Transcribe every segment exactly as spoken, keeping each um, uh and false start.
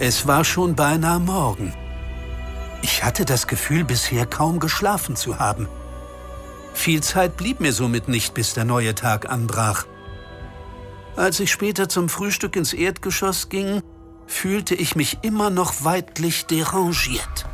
Es war schon beinahe Morgen. Ich hatte das Gefühl, bisher kaum geschlafen zu haben. Viel Zeit blieb mir somit nicht, bis der neue Tag anbrach. Als ich später zum Frühstück ins Erdgeschoss ging, fühlte ich mich immer noch weidlich derangiert.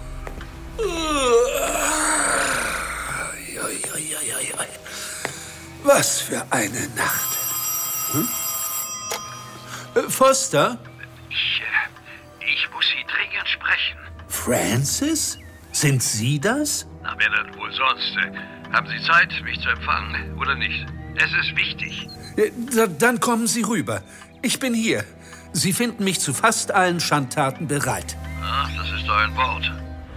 Was für eine Nacht. Hm? Äh, Foster? Ich, äh, ich muss Sie dringend sprechen. Francis? Sind Sie das? Na, wer denn wohl sonst? Äh, haben Sie Zeit, mich zu empfangen oder nicht? Es ist wichtig. Äh, da, dann kommen Sie rüber. Ich bin hier. Sie finden mich zu fast allen Schandtaten bereit. Ach, das ist doch ein Wort.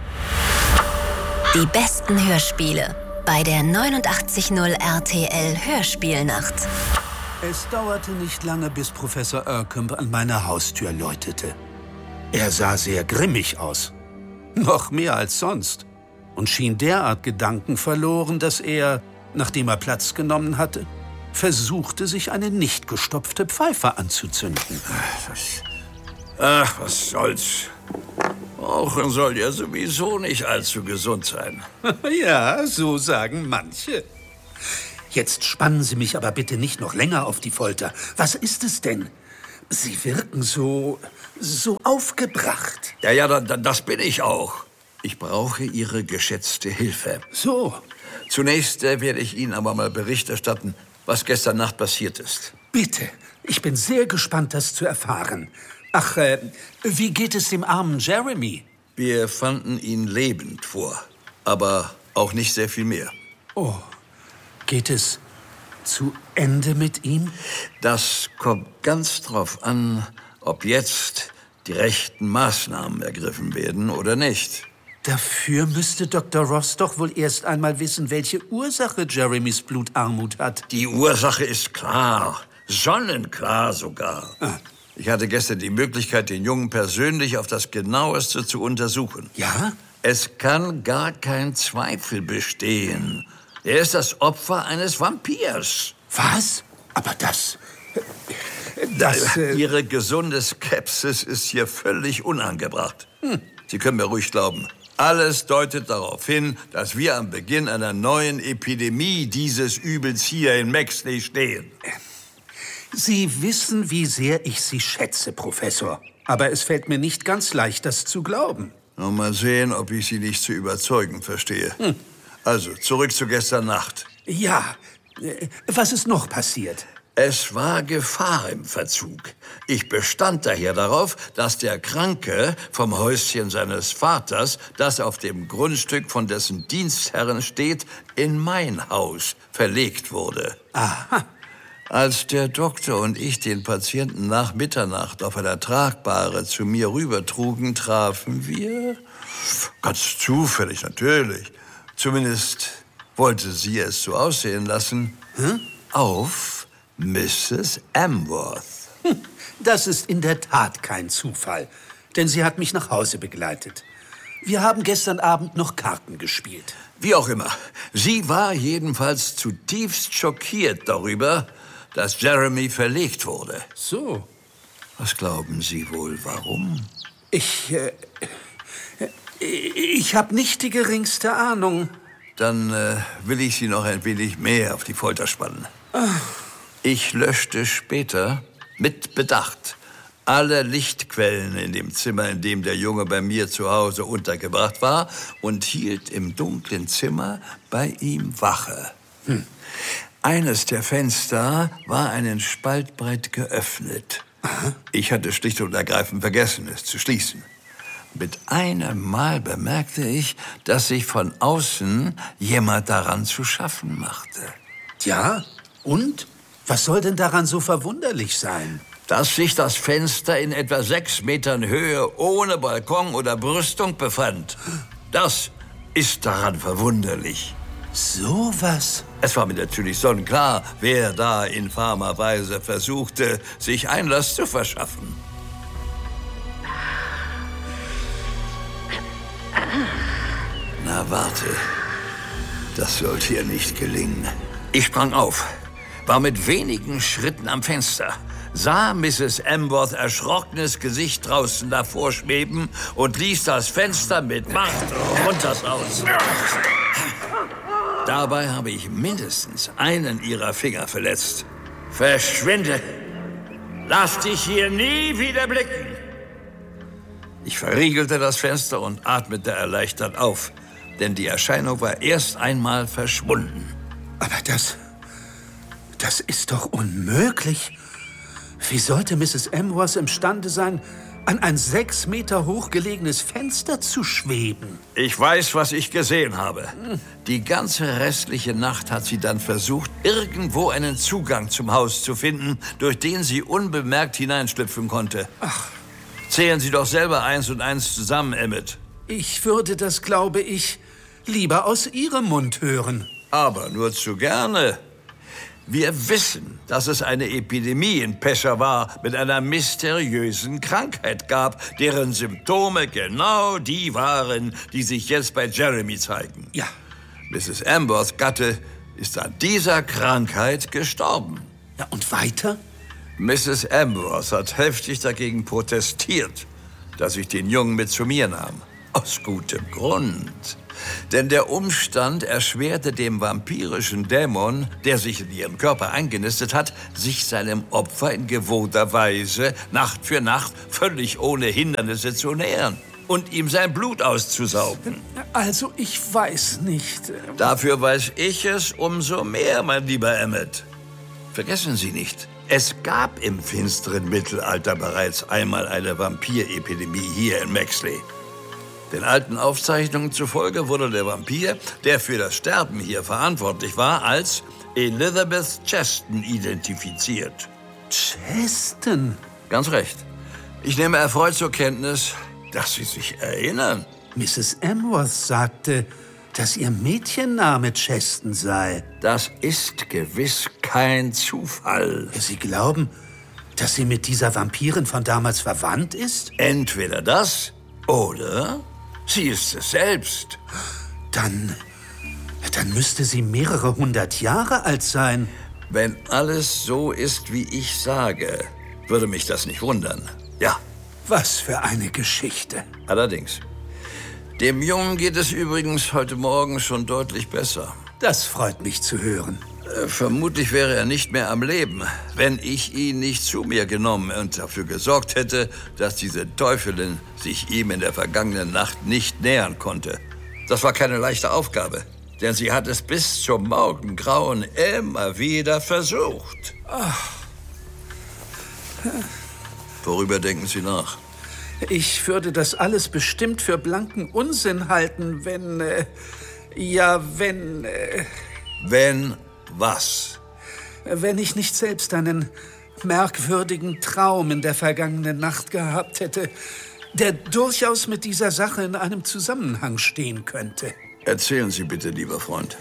Die besten Hörspiele bei der neunundachtzig Komma null R T L Hörspielnacht. Es dauerte nicht lange, bis Professor Urquhart an meiner Haustür läutete. Er sah sehr grimmig aus. Noch mehr als sonst. Und schien derart gedankenverloren, dass er, nachdem er Platz genommen hatte, versuchte, sich eine nicht gestopfte Pfeife anzuzünden. Ach, was soll's. Rauchen soll ja sowieso nicht allzu gesund sein. Ja, so sagen manche. Jetzt spannen Sie mich aber bitte nicht noch länger auf die Folter. Was ist es denn? Sie wirken so, so aufgebracht. Ja, ja, da, da, das bin ich auch. Ich brauche Ihre geschätzte Hilfe. So. Zunächst äh, werde ich Ihnen aber mal Bericht erstatten, was gestern Nacht passiert ist. Bitte. Ich bin sehr gespannt, das zu erfahren. Ach, äh, wie geht es dem armen Jeremy? Wir fanden ihn lebend vor, aber auch nicht sehr viel mehr. Oh, geht es zu Ende mit ihm? Das kommt ganz drauf an, ob jetzt die rechten Maßnahmen ergriffen werden oder nicht. Dafür müsste Doktor Ross doch wohl erst einmal wissen, welche Ursache Jeremys Blutarmut hat. Die Ursache ist klar, sonnenklar sogar. Ah. Ich hatte gestern die Möglichkeit, den Jungen persönlich auf das Genaueste zu untersuchen. Ja? Es kann gar kein Zweifel bestehen. Er ist das Opfer eines Vampirs. Was? Aber das... das äh Ihre gesunde Skepsis ist hier völlig unangebracht. Hm. Sie können mir ruhig glauben. Alles deutet darauf hin, dass wir am Beginn einer neuen Epidemie dieses Übels hier in Maxley stehen. Sie wissen, wie sehr ich Sie schätze, Professor. Aber es fällt mir nicht ganz leicht, das zu glauben. Na, mal sehen, ob ich Sie nicht zu überzeugen verstehe. Hm. Also, zurück zu gestern Nacht. Ja, was ist noch passiert? Es war Gefahr im Verzug. Ich bestand daher darauf, dass der Kranke vom Häuschen seines Vaters, das auf dem Grundstück von dessen Dienstherren steht, in mein Haus verlegt wurde. Aha. Als der Doktor und ich den Patienten nach Mitternacht auf einer Tragbare zu mir rübertrugen, trafen wir, ganz zufällig natürlich, zumindest wollte sie es so aussehen lassen, hm? auf Misses Amworth. Hm, das ist in der Tat kein Zufall, denn sie hat mich nach Hause begleitet. Wir haben gestern Abend noch Karten gespielt. Wie auch immer, sie war jedenfalls zutiefst schockiert darüber, dass Jeremy verlegt wurde. So. Was glauben Sie wohl, warum? Ich, äh, ich habe nicht die geringste Ahnung. Dann äh, will ich Sie noch ein wenig mehr auf die Folter spannen. Ach. Ich löschte später mit Bedacht alle Lichtquellen in dem Zimmer, in dem der Junge bei mir zu Hause untergebracht war, und hielt im dunklen Zimmer bei ihm Wache. Hm. Eines der Fenster war einen Spalt breit geöffnet. Aha. Ich hatte schlicht und ergreifend vergessen, es zu schließen. Mit einem Mal bemerkte ich, dass sich von außen jemand daran zu schaffen machte. Ja, und? Was soll denn daran so verwunderlich sein? Dass sich das Fenster in etwa sechs Metern Höhe ohne Balkon oder Brüstung befand. Das ist daran verwunderlich. So was? Es war mir natürlich sonnenklar, wer da infamerweise versuchte, sich Einlass zu verschaffen. Na, warte. Das sollte hier nicht gelingen. Ich sprang auf, war mit wenigen Schritten am Fenster. sah Misses Amworth erschrockenes Gesicht draußen davor schweben und ließ das Fenster mit Macht runtersausen. Dabei habe ich mindestens einen ihrer Finger verletzt. Verschwinde! Lass dich hier nie wieder blicken! Ich verriegelte das Fenster und atmete erleichtert auf, denn die Erscheinung war erst einmal verschwunden. Aber das... das ist doch unmöglich. Wie sollte Misses Amworth imstande sein, an ein sechs Meter hoch gelegenes Fenster zu schweben? Ich weiß, was ich gesehen habe. Die ganze restliche Nacht hat sie dann versucht, irgendwo einen Zugang zum Haus zu finden, durch den sie unbemerkt hineinschlüpfen konnte. Ach. Zählen Sie doch selber eins und eins zusammen, Emmett. Ich würde das, glaube ich, lieber aus Ihrem Mund hören. Aber nur zu gerne. Wir wissen, dass es eine Epidemie in Peshawar mit einer mysteriösen Krankheit gab, deren Symptome genau die waren, die sich jetzt bei Jeremy zeigen. Ja. Misses Amworths Gatte ist an dieser Krankheit gestorben. Ja, und weiter? Misses Amworth hat heftig dagegen protestiert, dass ich den Jungen mit zu mir nahm. Aus gutem Grund. Denn der Umstand erschwerte dem vampirischen Dämon, der sich in ihrem Körper eingenistet hat, sich seinem Opfer in gewohnter Weise Nacht für Nacht völlig ohne Hindernisse zu nähern und ihm sein Blut auszusaugen. Also, ich weiß nicht. Dafür weiß ich es umso mehr, mein lieber Emmett. Vergessen Sie nicht, es gab im finsteren Mittelalter bereits einmal eine Vampirepidemie hier in Maxley. Den alten Aufzeichnungen zufolge wurde der Vampir, der für das Sterben hier verantwortlich war, als Elizabeth Cheston identifiziert. Cheston? Ganz recht. Ich nehme erfreut zur Kenntnis, dass Sie sich erinnern. Misses Amworth sagte, dass ihr Mädchenname Cheston sei. Das ist gewiss kein Zufall. Sie glauben, dass sie mit dieser Vampirin von damals verwandt ist? Entweder das oder sie ist es selbst. Dann, dann müsste sie mehrere hundert Jahre alt sein. Wenn alles so ist, wie ich sage, würde mich das nicht wundern. Ja. Was für eine Geschichte. Allerdings. Dem Jungen geht es übrigens heute Morgen schon deutlich besser. Das freut mich zu hören. Äh, vermutlich wäre er nicht mehr am Leben, wenn ich ihn nicht zu mir genommen und dafür gesorgt hätte, dass diese Teufelin sich ihm in der vergangenen Nacht nicht nähern konnte. Das war keine leichte Aufgabe, denn sie hat es bis zum Morgengrauen immer wieder versucht. Ach. Worüber denken Sie nach? Ich würde das alles bestimmt für blanken Unsinn halten, wenn... Äh, ja, wenn... Äh, wenn was? Wenn ich nicht selbst einen merkwürdigen Traum in der vergangenen Nacht gehabt hätte, der durchaus mit dieser Sache in einem Zusammenhang stehen könnte. Erzählen Sie bitte, lieber Freund.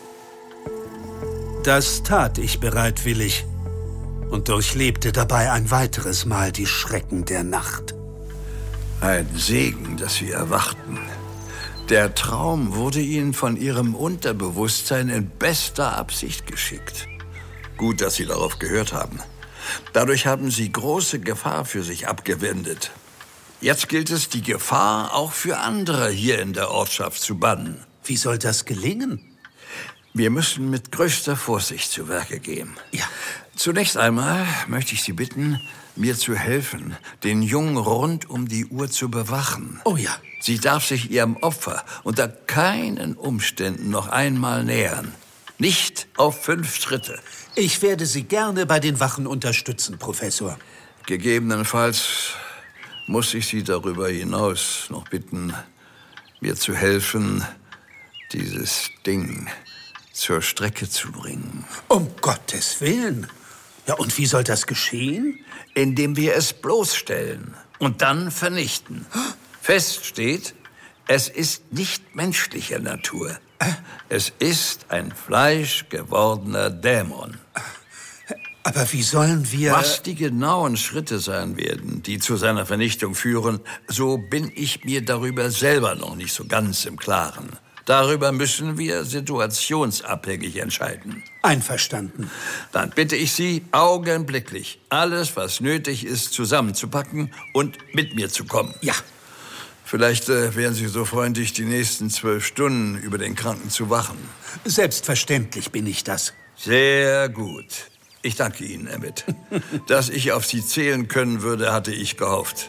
Das tat ich bereitwillig und durchlebte dabei ein weiteres Mal die Schrecken der Nacht. Ein Segen, dass Sie erwachten. Der Traum wurde Ihnen von Ihrem Unterbewusstsein in bester Absicht geschickt. Gut, dass Sie darauf gehört haben. Dadurch haben Sie große Gefahr für sich abgewendet. Jetzt gilt es, die Gefahr auch für andere hier in der Ortschaft zu bannen. Wie soll das gelingen? Wir müssen mit größter Vorsicht zu Werke gehen. Ja. Zunächst einmal möchte ich Sie bitten, mir zu helfen, den Jungen rund um die Uhr zu bewachen. Oh ja. Sie darf sich ihrem Opfer unter keinen Umständen noch einmal nähern. Nicht auf fünf Schritte. Ich werde Sie gerne bei den Wachen unterstützen, Professor. Gegebenenfalls muss ich Sie darüber hinaus noch bitten, mir zu helfen, dieses Ding zur Strecke zu bringen. Um Gottes Willen. Ja, und wie soll das geschehen? Indem wir es bloßstellen und dann vernichten. Fest steht, es ist nicht menschlicher Natur. Es ist ein fleischgewordener Dämon. Aber wie sollen wir... Was die genauen Schritte sein werden, die zu seiner Vernichtung führen, so bin ich mir darüber selber noch nicht so ganz im Klaren. Darüber müssen wir situationsabhängig entscheiden. Einverstanden. Dann bitte ich Sie, augenblicklich alles, was nötig ist, zusammenzupacken und mit mir zu kommen. Ja. Vielleicht äh, wären Sie so freundlich, die nächsten zwölf Stunden über den Kranken zu wachen. Selbstverständlich bin ich das. Sehr gut. Ich danke Ihnen, Emmett. Dass ich auf Sie zählen können würde, hatte ich gehofft.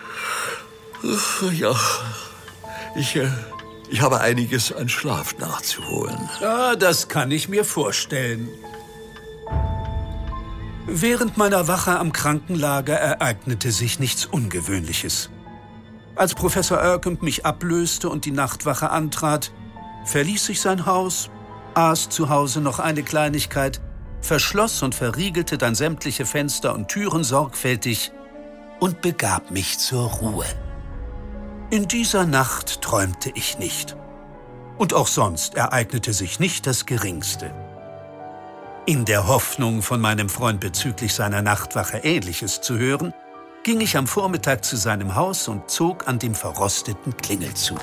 Ja, ich, äh, ich habe einiges an Schlaf nachzuholen. Ja, das kann ich mir vorstellen. Während meiner Wache am Krankenlager ereignete sich nichts Ungewöhnliches. Als Professor Ercamp mich ablöste und die Nachtwache antrat, verließ ich sein Haus, aß zu Hause noch eine Kleinigkeit, verschloss und verriegelte dann sämtliche Fenster und Türen sorgfältig und begab mich zur Ruhe. In dieser Nacht träumte ich nicht. Und auch sonst ereignete sich nicht das Geringste. In der Hoffnung, von meinem Freund bezüglich seiner Nachtwache Ähnliches zu hören, ging ich am Vormittag zu seinem Haus und zog an dem verrosteten Klingelzug.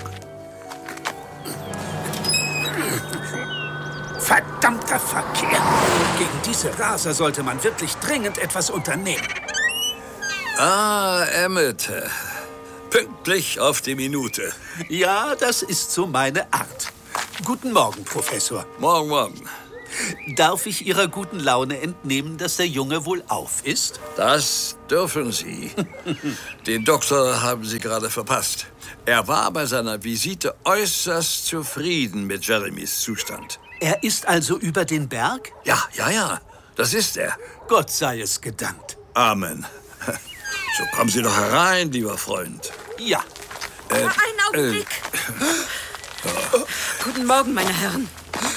Verdammter Verkehr! Gegen diese Raser sollte man wirklich dringend etwas unternehmen. Ah, Emmett. Pünktlich auf die Minute. Ja, das ist so meine Art. Guten Morgen, Professor. Morgen, morgen. Darf ich Ihrer guten Laune entnehmen, dass der Junge wohl auf ist? Das dürfen Sie. Den Doktor haben Sie gerade verpasst. Er war bei seiner Visite äußerst zufrieden mit Jeremys Zustand. Er ist also über den Berg? Ja, ja, ja. Das ist er. Gott sei es gedankt. Amen. So, kommen Sie doch herein, lieber Freund. Ja. Äh, Einen Augenblick. Äh. Oh. Guten Morgen, meine Herren.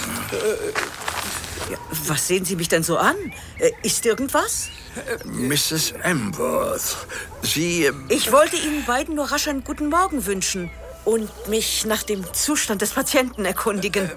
Ja, was sehen Sie mich denn so an? Äh, ist irgendwas? Misses Emworth, Sie... Ähm ich wollte Ihnen beiden nur rasch einen guten Morgen wünschen und mich nach dem Zustand des Patienten erkundigen.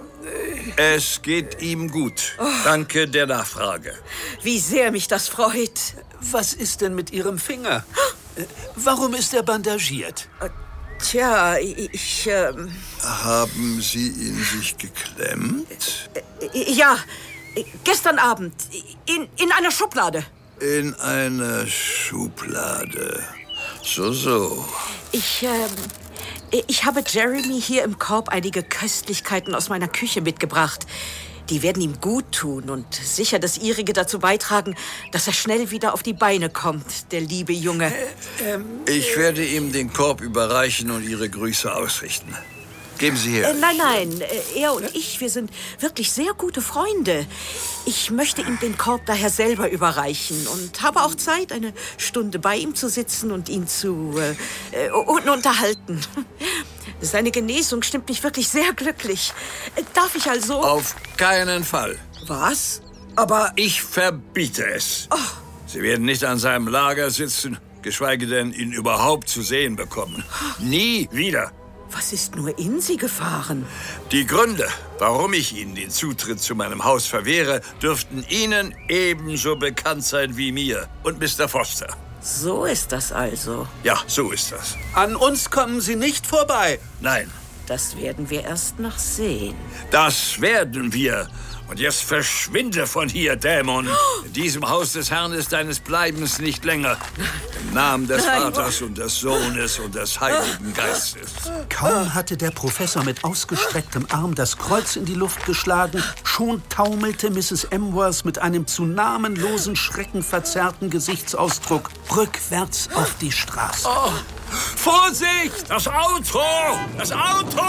Es geht ihm gut. Oh. Danke der Nachfrage. Wie sehr mich das freut. Was ist denn mit Ihrem Finger? Warum ist er bandagiert? Tja, ich... Ähm Haben Sie ihn sich geklemmt? Äh, ja, gestern Abend. In, in einer Schublade. In einer Schublade. So, so. Ich, ähm... Ich habe Jeremy hier im Korb einige Köstlichkeiten aus meiner Küche mitgebracht. Die werden ihm gut tun und sicher das Ihrige dazu beitragen, dass er schnell wieder auf die Beine kommt, der liebe Junge. Äh, ähm, ich werde ihm den Korb überreichen und Ihre Grüße ausrichten. Geben Sie her. Äh, nein, nein, er und ich, wir sind wirklich sehr gute Freunde. Ich möchte ihm den Korb daher selber überreichen und habe auch Zeit, eine Stunde bei ihm zu sitzen und ihn zu äh, und unterhalten. Seine Genesung stimmt mich wirklich sehr glücklich. Darf ich also... Auf keinen Fall. Was? Aber... Ich verbiete es. Oh. Sie werden nicht an seinem Lager sitzen, geschweige denn ihn überhaupt zu sehen bekommen. Nie wieder. Was ist nur in Sie gefahren? Die Gründe, warum ich Ihnen den Zutritt zu meinem Haus verwehre, dürften Ihnen ebenso bekannt sein wie mir und Mister Foster. So ist das also. Ja, so ist das. An uns kommen Sie nicht vorbei. Nein. Das werden wir erst noch sehen. Das werden wir. Und jetzt verschwinde von hier, Dämon. In diesem Haus des Herrn ist deines Bleibens nicht länger. Im Namen des Nein. Vaters und des Sohnes und des Heiligen Geistes. Kaum hatte der Professor mit ausgestrecktem Arm das Kreuz in die Luft geschlagen, schon taumelte Misses Emworth mit einem zu namenlosen, schreckenverzerrten Gesichtsausdruck rückwärts auf die Straße. Oh. Vorsicht! Das Auto! Das Auto!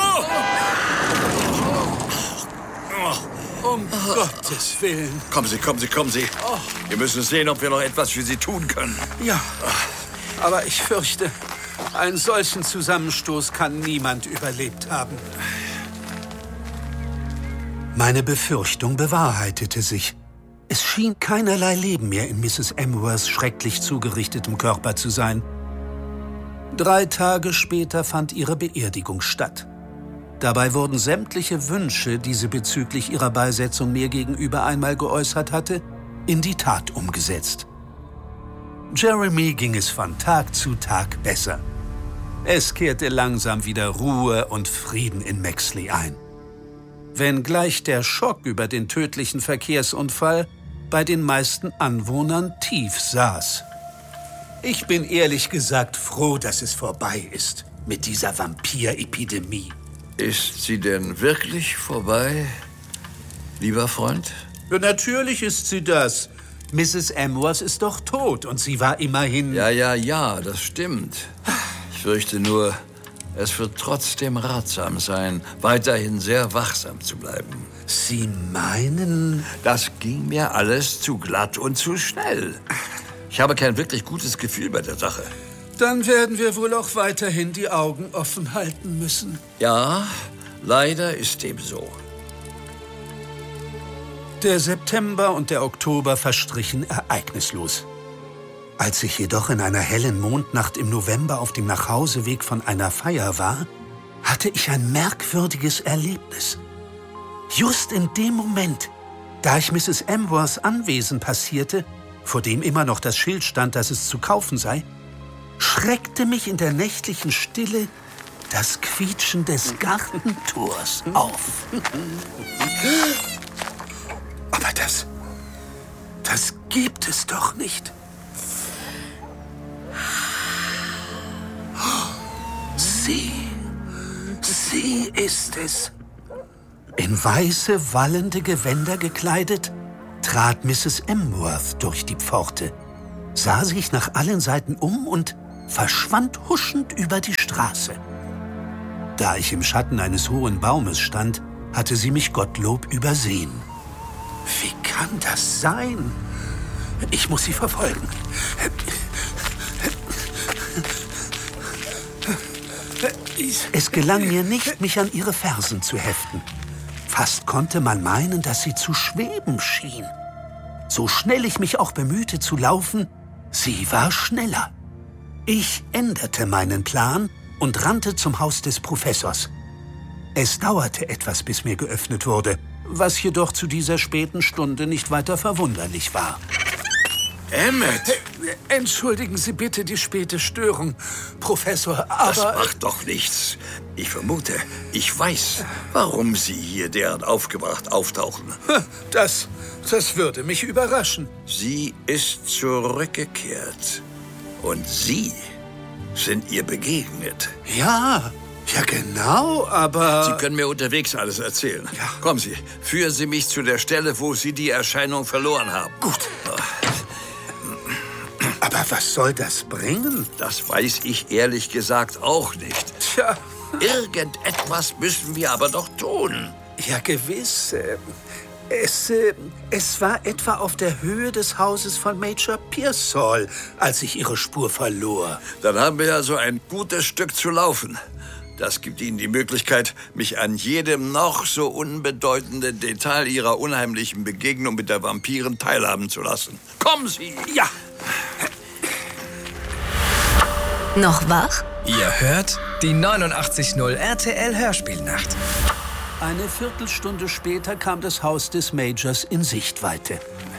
Oh. Um oh. Gottes Willen. Kommen Sie, kommen Sie, kommen Sie. Oh. Wir müssen sehen, ob wir noch etwas für Sie tun können. Ja, aber ich fürchte, einen solchen Zusammenstoß kann niemand überlebt haben. Meine Befürchtung bewahrheitete sich. Es schien keinerlei Leben mehr in Misses Emworths schrecklich zugerichtetem Körper zu sein. Drei Tage später fand ihre Beerdigung statt. Dabei wurden sämtliche Wünsche, die sie bezüglich ihrer Beisetzung mir gegenüber einmal geäußert hatte, in die Tat umgesetzt. Jeremy ging es von Tag zu Tag besser. Es kehrte langsam wieder Ruhe und Frieden in Maxley ein. wenngleich der Schock über den tödlichen Verkehrsunfall bei den meisten Anwohnern tief saß. Ich bin ehrlich gesagt froh, dass es vorbei ist mit dieser Vampirepidemie. Ist sie denn wirklich vorbei, lieber Freund? Ja, natürlich ist sie das. Misses Amworth ist doch tot und sie war immerhin... Ja, ja, ja, das stimmt. Ich fürchte nur, es wird trotzdem ratsam sein, weiterhin sehr wachsam zu bleiben. Sie meinen... Das ging mir alles zu glatt und zu schnell. Ich habe kein wirklich gutes Gefühl bei der Sache. Dann werden wir wohl auch weiterhin die Augen offen halten müssen. Ja, leider ist dem so. Der September und der Oktober verstrichen ereignislos. Als ich jedoch in einer hellen Mondnacht im November auf dem Nachhauseweg von einer Feier war, hatte ich ein merkwürdiges Erlebnis. Just in dem Moment, da ich Misses Amworths Anwesen passierte, vor dem immer noch das Schild stand, dass es zu kaufen sei, schreckte mich in der nächtlichen Stille das Quietschen des Gartentors auf. Aber das, das gibt es doch nicht. Sie, sie ist es. In weiße, wallende Gewänder gekleidet, trat Misses Amworth durch die Pforte, sah sich nach allen Seiten um und verschwand huschend über die Straße. Da ich im Schatten eines hohen Baumes stand, hatte sie mich Gottlob übersehen. Wie kann das sein? Ich muss sie verfolgen. Es gelang mir nicht, mich an ihre Fersen zu heften. Fast konnte man meinen, dass sie zu schweben schien. So schnell ich mich auch bemühte zu laufen, sie war schneller. Ich änderte meinen Plan und rannte zum Haus des Professors. Es dauerte etwas, bis mir geöffnet wurde, was jedoch zu dieser späten Stunde nicht weiter verwunderlich war. Emmet! Entschuldigen Sie bitte die späte Störung, Professor, aber... Das macht doch nichts. Ich vermute, ich weiß, warum Sie hier derart aufgebracht auftauchen. Das, das würde mich überraschen. Sie ist zurückgekehrt. Und Sie sind ihr begegnet. Ja, ja genau, aber... Sie können mir unterwegs alles erzählen. Ja. Kommen Sie, führen Sie mich zu der Stelle, wo Sie die Erscheinung verloren haben. Gut. Aber was soll das bringen? Das weiß ich ehrlich gesagt auch nicht. Tja. Irgendetwas müssen wir aber doch tun. Ja, gewiss. Äh, Es, äh, es war etwa auf der Höhe des Hauses von Major Pearsall, als ich ihre Spur verlor. Dann haben wir also ein gutes Stück zu laufen. Das gibt Ihnen die Möglichkeit, mich an jedem noch so unbedeutenden Detail Ihrer unheimlichen Begegnung mit der Vampirin teilhaben zu lassen. Kommen Sie! Ja! Noch wach? Ihr hört die neunundachtzig Komma null R T L Hörspielnacht. Eine Viertelstunde später kam das Haus des Majors in Sichtweite.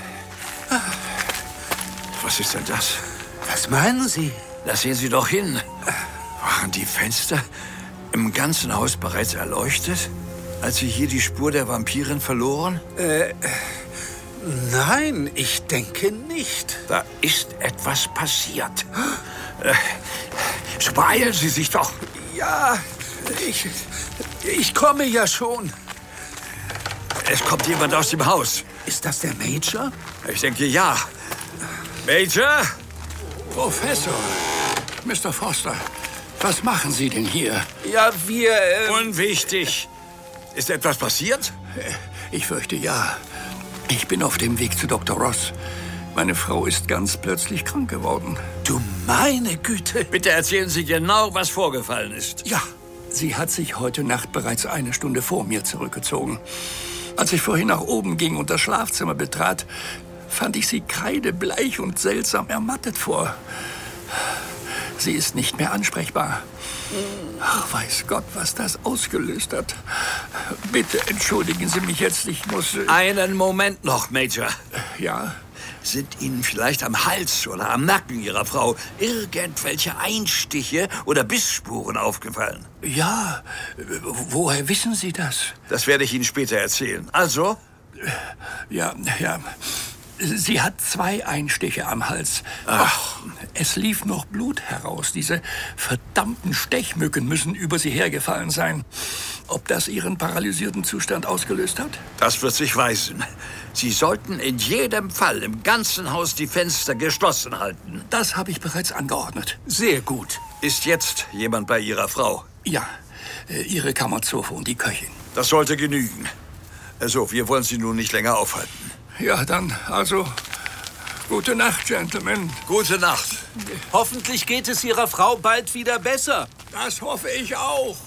Was ist denn das? Was meinen Sie? Da sehen Sie doch hin. Waren die Fenster im ganzen Haus bereits erleuchtet, als Sie hier die Spur der Vampirin verloren? Äh, nein, ich denke nicht. Da ist etwas passiert. Äh, so beeilen Sie sich doch. Ja, ich, ich komme ja schon. Es kommt jemand aus dem Haus. Ist das der Major? Ich denke, ja. Major? Professor, Mister Foster, was machen Sie denn hier? Ja, wir... Äh, Unwichtig. Ist etwas passiert? Ich fürchte, ja. Ich bin auf dem Weg zu Doktor Ross. Meine Frau ist ganz plötzlich krank geworden. Du meine Güte. Bitte erzählen Sie genau, was vorgefallen ist. Ja, sie hat sich heute Nacht bereits eine Stunde vor mir zurückgezogen. Als ich vorhin nach oben ging und das Schlafzimmer betrat, fand ich sie kreidebleich und seltsam ermattet vor. Sie ist nicht mehr ansprechbar. Ach, weiß Gott, was das ausgelöst hat. Bitte entschuldigen Sie mich jetzt, ich muss... Einen Moment noch, Major. Ja? Sind Ihnen vielleicht am Hals oder am Nacken Ihrer Frau irgendwelche Einstiche oder Bissspuren aufgefallen? Ja, woher wissen Sie das? Das werde ich Ihnen später erzählen. Also? Ja, ja. Sie hat zwei Einstiche am Hals. Ach. Es lief noch Blut heraus. Diese verdammten Stechmücken müssen über sie hergefallen sein. Ob das Ihren paralysierten Zustand ausgelöst hat? Das wird sich weisen. Sie sollten in jedem Fall im ganzen Haus die Fenster geschlossen halten. Das habe ich bereits angeordnet. Sehr gut. Ist jetzt jemand bei Ihrer Frau? Ja, Ihre Kammerzofe und die Köchin. Das sollte genügen. Also, wir wollen Sie nun nicht länger aufhalten. Ja, dann, also, gute Nacht, Gentlemen. Gute Nacht. Hoffentlich geht es Ihrer Frau bald wieder besser. Das hoffe ich auch.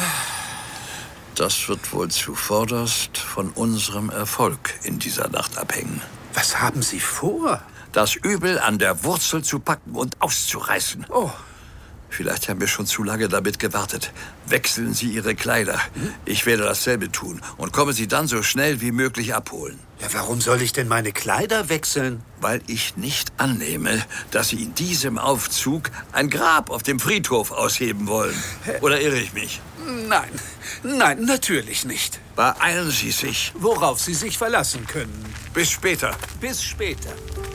Das wird wohl zuvorderst von unserem Erfolg in dieser Nacht abhängen. Was haben Sie vor? Das Übel an der Wurzel zu packen und auszureißen. Oh. Vielleicht haben wir schon zu lange damit gewartet. Wechseln Sie Ihre Kleider. Ich werde dasselbe tun. Und kommen Sie dann so schnell wie möglich abholen. Ja, warum soll ich denn meine Kleider wechseln? Weil ich nicht annehme, dass Sie in diesem Aufzug ein Grab auf dem Friedhof ausheben wollen. Oder irre ich mich? Nein, nein, natürlich nicht. Beeilen Sie sich. Worauf Sie sich verlassen können. Bis später. Bis später.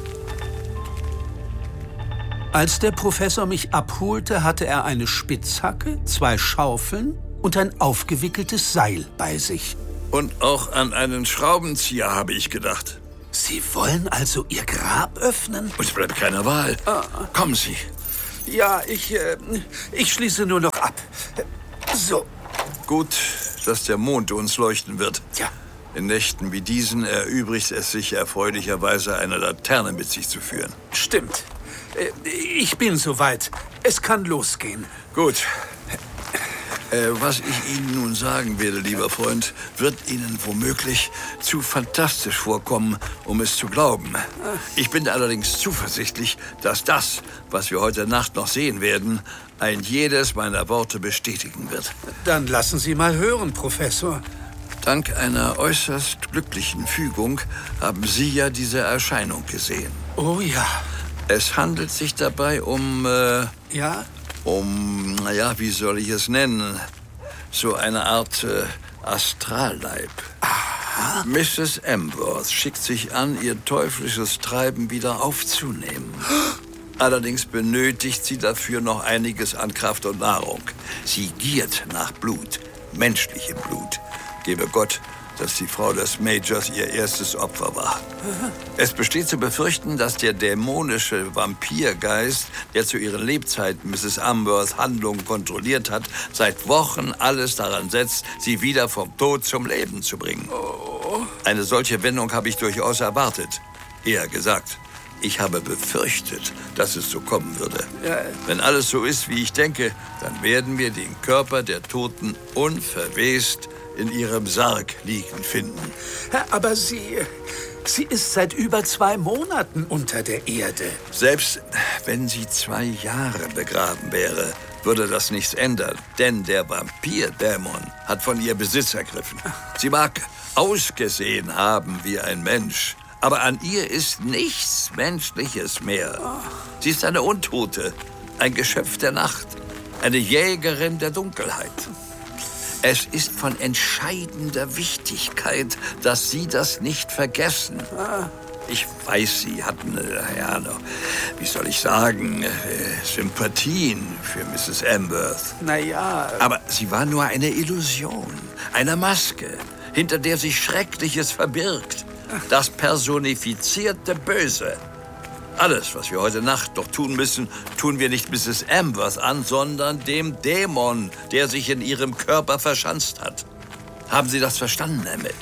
Als der Professor mich abholte, hatte er eine Spitzhacke, zwei Schaufeln und ein aufgewickeltes Seil bei sich. Und auch an einen Schraubenzieher habe ich gedacht. Sie wollen also Ihr Grab öffnen? Uns bleibt keine Wahl. Ah. Kommen Sie. Ja, ich, äh, ich schließe nur noch ab. So. Gut, dass der Mond uns leuchten wird. Ja. In Nächten wie diesen erübrigt es sich erfreulicherweise, eine Laterne mit sich zu führen. Stimmt. Ich bin soweit. Es kann losgehen. Gut. Äh, was ich Ihnen nun sagen werde, lieber Freund, wird Ihnen womöglich zu fantastisch vorkommen, um es zu glauben. Ich bin allerdings zuversichtlich, dass das, was wir heute Nacht noch sehen werden, ein jedes meiner Worte bestätigen wird. Dann lassen Sie mal hören, Professor. Dank einer äußerst glücklichen Fügung haben Sie ja diese Erscheinung gesehen. Oh ja. Es handelt sich dabei um, äh, Ja? um, naja, wie soll ich es nennen? So eine Art äh, Astralleib. Aha. Misses Amworth schickt sich an, ihr teuflisches Treiben wieder aufzunehmen. Allerdings benötigt sie dafür noch einiges an Kraft und Nahrung. Sie giert nach Blut, menschlichem Blut. Gebe Gott, dass die Frau des Majors ihr erstes Opfer war. Es besteht zu befürchten, dass der dämonische Vampirgeist, der zu ihren Lebzeiten Misses Amworths Handlungen kontrolliert hat, seit Wochen alles daran setzt, sie wieder vom Tod zum Leben zu bringen. Eine solche Wendung habe ich durchaus erwartet. Eher gesagt, ich habe befürchtet, dass es so kommen würde. Wenn alles so ist, wie ich denke, dann werden wir den Körper der Toten unverwest in ihrem Sarg liegen finden. Aber sie... Sie ist seit über zwei Monaten unter der Erde. Selbst wenn sie zwei Jahre begraben wäre, würde das nichts ändern. Denn der Vampir-Dämon hat von ihr Besitz ergriffen. Sie mag ausgesehen haben wie ein Mensch, aber an ihr ist nichts Menschliches mehr. Sie ist eine Untote, ein Geschöpf der Nacht, eine Jägerin der Dunkelheit. Es ist von entscheidender Wichtigkeit, dass Sie das nicht vergessen. Ich weiß, Sie hatten, äh, ja, wie soll ich sagen, äh, Sympathien für Misses Amworth. Naja... Aber sie war nur eine Illusion, eine Maske, hinter der sich Schreckliches verbirgt. Das personifizierte Böse. Alles, was wir heute Nacht noch tun müssen, tun wir nicht Misses Amworth an, sondern dem Dämon, der sich in ihrem Körper verschanzt hat. Haben Sie das verstanden, Emmett?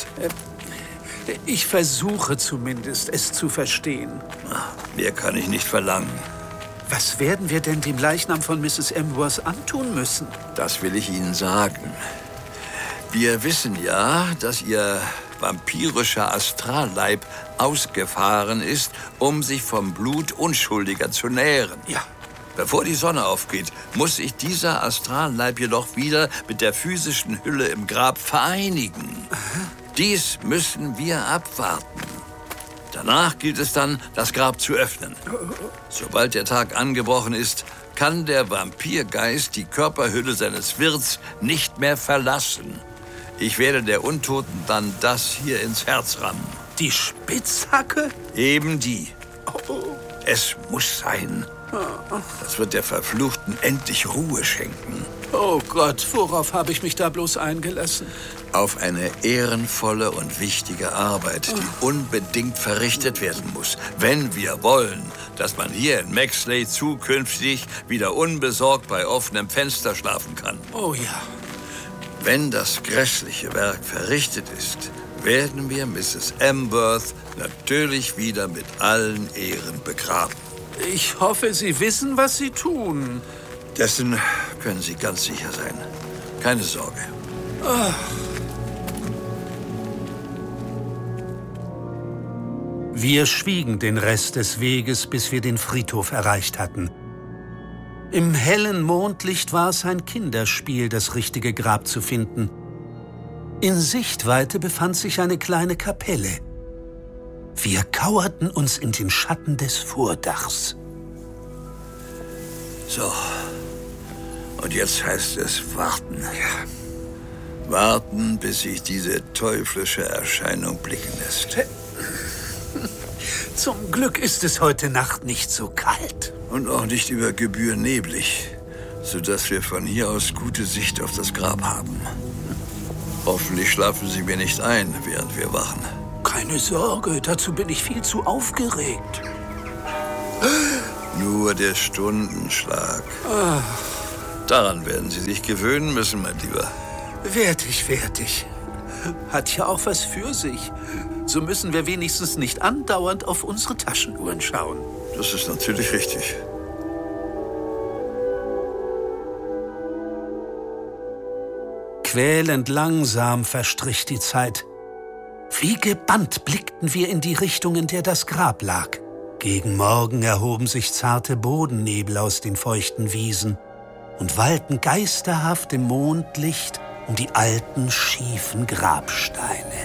Ich versuche zumindest, es zu verstehen. Mehr kann ich nicht verlangen. Was werden wir denn dem Leichnam von Misses Amworth antun müssen? Das will ich Ihnen sagen. Wir wissen ja, dass Ihr vampirischer Astralleib ausgefahren ist, um sich vom Blut Unschuldiger zu nähren. Ja. Bevor die Sonne aufgeht, muss sich dieser Astralleib jedoch wieder mit der physischen Hülle im Grab vereinigen. Aha. Dies müssen wir abwarten. Danach gilt es dann, das Grab zu öffnen. Sobald der Tag angebrochen ist, kann der Vampirgeist die Körperhülle seines Wirts nicht mehr verlassen. Ich werde der Untoten dann das hier ins Herz rammen. Die Spitzhacke? Eben die. Es muss sein. Das wird der Verfluchten endlich Ruhe schenken. Oh Gott, worauf habe ich mich da bloß eingelassen? Auf eine ehrenvolle und wichtige Arbeit, die unbedingt verrichtet werden muss, wenn wir wollen, dass man hier in Maxley zukünftig wieder unbesorgt bei offenem Fenster schlafen kann. Oh ja. Wenn das grässliche Werk verrichtet ist, werden wir Misses Amworth natürlich wieder mit allen Ehren begraben. Ich hoffe, Sie wissen, was Sie tun. Dessen können Sie ganz sicher sein. Keine Sorge. Ach. Wir schwiegen den Rest des Weges, bis wir den Friedhof erreicht hatten. Im hellen Mondlicht war es ein Kinderspiel, das richtige Grab zu finden. In Sichtweite befand sich eine kleine Kapelle. Wir kauerten uns in den Schatten des Vordachs. So, und jetzt heißt es warten. Ja. Warten, bis sich diese teuflische Erscheinung blicken lässt. Zum Glück ist es heute Nacht nicht so kalt. Und auch nicht über Gebühr neblig, sodass wir von hier aus gute Sicht auf das Grab haben. Hoffentlich schlafen Sie mir nicht ein, während wir wachen. Keine Sorge, dazu bin ich viel zu aufgeregt. Nur der Stundenschlag. Ach. Daran werden Sie sich gewöhnen müssen, mein Lieber. Werd ich, werd ich. Hat ja auch was für sich. So müssen wir wenigstens nicht andauernd auf unsere Taschenuhren schauen. Das ist natürlich richtig. Quälend langsam verstrich die Zeit. Wie gebannt blickten wir in die Richtung, in der das Grab lag. Gegen Morgen erhoben sich zarte Bodennebel aus den feuchten Wiesen und wallten geisterhaft im Mondlicht um die alten, schiefen Grabsteine.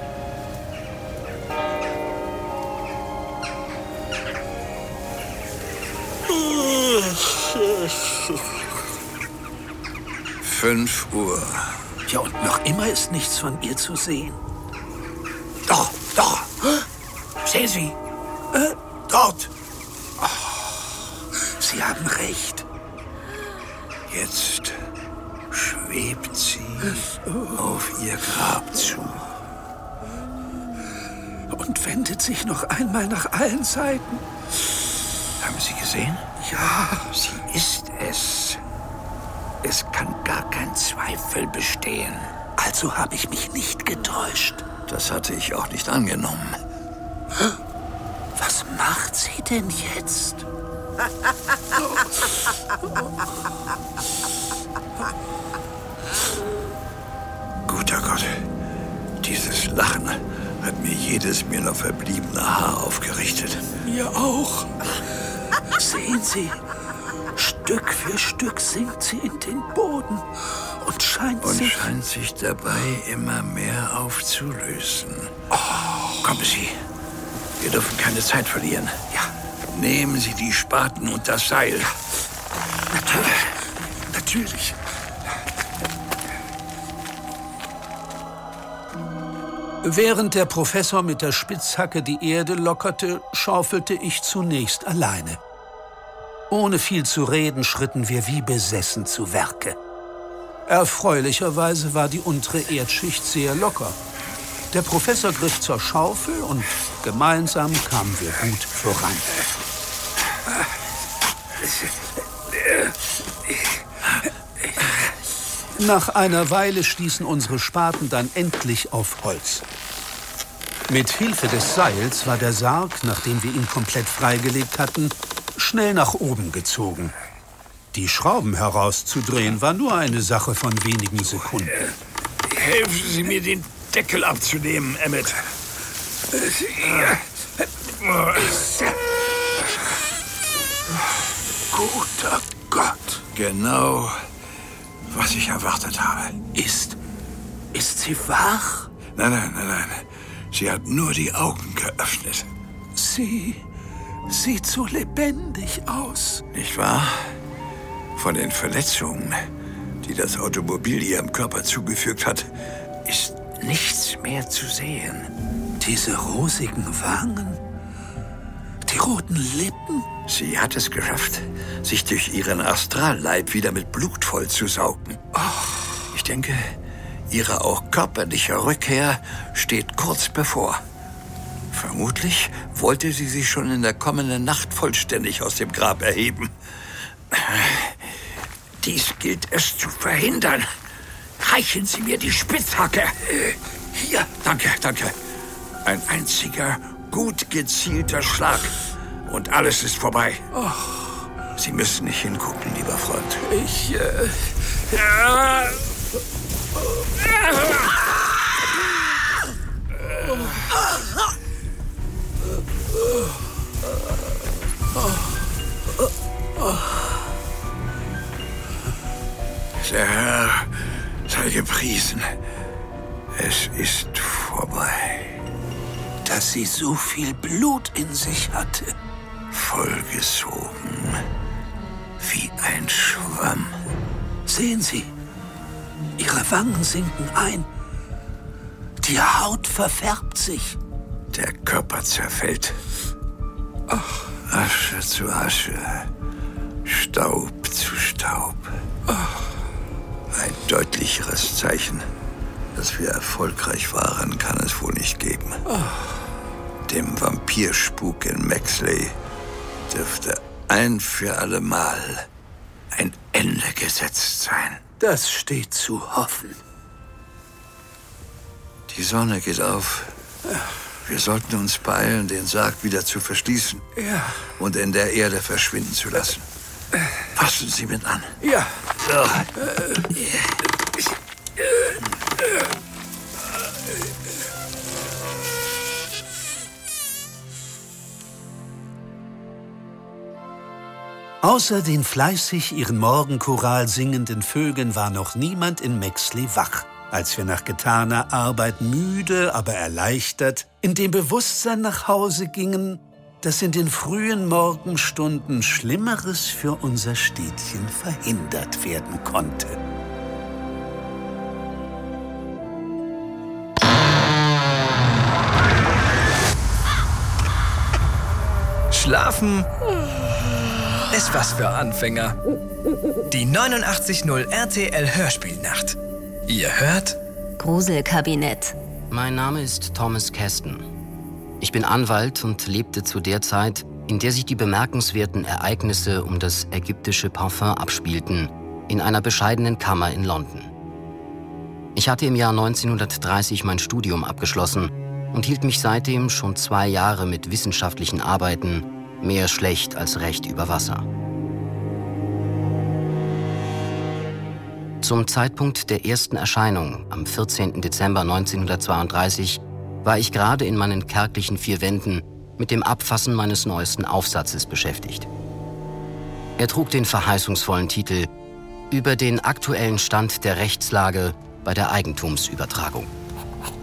Fünf Uhr. Ja, und noch immer ist nichts von ihr zu sehen. Doch, doch. Sehen Sie. Äh, dort. Oh, Sie haben recht. Jetzt schwebt sie auf ihr Grab zu. Und wendet sich noch einmal nach allen Seiten. Haben Sie gesehen? Ja. Sie ist es. Es kann gar kein Zweifel bestehen. Also habe ich mich nicht getäuscht. Das hatte ich auch nicht angenommen. Was macht sie denn jetzt? Guter Gott, dieses Lachen hat mir jedes mir noch verbliebene Haar aufgerichtet. Mir auch. Sehen Sie, Stück für Stück sinkt sie in den Boden und scheint und sich... Und scheint sich dabei immer mehr aufzulösen. Oh. Kommen Sie, wir dürfen keine Zeit verlieren. Ja. Nehmen Sie die Spaten und das Seil. Ja. Natürlich, natürlich. Während der Professor mit der Spitzhacke die Erde lockerte, schaufelte ich zunächst alleine. Ohne viel zu reden, schritten wir wie besessen zu Werke. Erfreulicherweise war die untere Erdschicht sehr locker. Der Professor griff zur Schaufel und gemeinsam kamen wir gut voran. Nach einer Weile stießen unsere Spaten dann endlich auf Holz. Mit Hilfe des Seils war der Sarg, nachdem wir ihn komplett freigelegt hatten, schnell nach oben gezogen. Die Schrauben herauszudrehen war nur eine Sache von wenigen Sekunden. Helfen Sie mir, den Deckel abzunehmen, Emmett. Guter Gott. Genau, was ich erwartet habe. Ist... ist sie wach? Nein, nein, nein, nein. Sie hat nur die Augen geöffnet. Sie sieht so lebendig aus. Nicht wahr? Von den Verletzungen, die das Automobil ihrem Körper zugefügt hat, ist nichts mehr zu sehen. Diese rosigen Wangen, die roten Lippen. Sie hat es geschafft, sich durch ihren Astralleib wieder mit Blut vollzusaugen. Ich denke, ihre auch körperliche Rückkehr steht kurz bevor. Vermutlich wollte sie sich schon in der kommenden Nacht vollständig aus dem Grab erheben. Dies gilt es zu verhindern. Reichen Sie mir die Spitzhacke. Hier, danke, danke. Ein einziger, gut gezielter Schlag. Und alles ist vorbei. Oh. Sie müssen nicht hingucken, lieber Freund. Ich, äh... Ja. Der Herr sei gepriesen. Es ist vorbei. Dass sie so viel Blut in sich hatte. Vollgesogen. Wie ein Schwamm. Sehen Sie, ihre Wangen sinken ein. Die Haut verfärbt sich. Der Körper zerfällt. Ach, Asche zu Asche. Staub zu Staub. Ach. Ein deutlicheres Zeichen, dass wir erfolgreich waren, kann es wohl nicht geben. Dem Vampirspuk in Maxley dürfte ein für alle Mal ein Ende gesetzt sein. Das steht zu hoffen. Die Sonne geht auf. Wir sollten uns beeilen, den Sarg wieder zu verschließen ja. und in der Erde verschwinden zu lassen. Fassen Sie mit an. Ja. ja. Außer den fleißig ihren Morgenchoral singenden Vögeln war noch niemand in Maxley wach, als wir nach getaner Arbeit müde, aber erleichtert, in dem Bewusstsein nach Hause gingen, dass in den frühen Morgenstunden Schlimmeres für unser Städtchen verhindert werden konnte. Schlafen ist was für Anfänger. Die neunundachtzig null R T L Hörspielnacht. Ihr hört Gruselkabinett. Mein Name ist Thomas Keston. Ich bin Anwalt und lebte zu der Zeit, in der sich die bemerkenswerten Ereignisse um das ägyptische Parfum abspielten, in einer bescheidenen Kammer in London. Ich hatte im Jahr neunzehnhundertdreißig mein Studium abgeschlossen und hielt mich seitdem schon zwei Jahre mit wissenschaftlichen Arbeiten mehr schlecht als recht über Wasser. Zum Zeitpunkt der ersten Erscheinung am vierzehnten Dezember neunzehnhundertzweiunddreißig war ich gerade in meinen kärglichen vier Wänden mit dem Abfassen meines neuesten Aufsatzes beschäftigt. Er trug den verheißungsvollen Titel »Über den aktuellen Stand der Rechtslage bei der Eigentumsübertragung«.